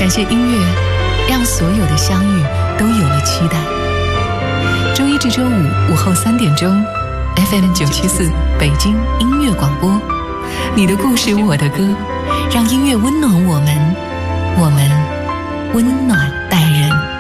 感谢音乐，让所有的相遇都有了期待。周一至周五午后3点钟 ，FM 974北京音乐广播，你的故事，我的歌，让音乐温暖我们，我们温暖待人。